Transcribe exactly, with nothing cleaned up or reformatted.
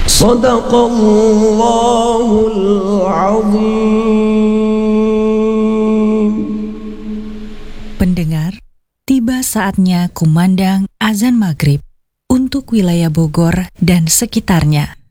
Sadaqallahul azim. Pendengar, tiba saatnya kumandang azan maghrib untuk wilayah Bogor dan sekitarnya.